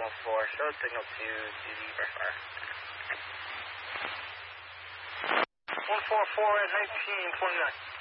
show signal to DD brush fire. 144 at 1929.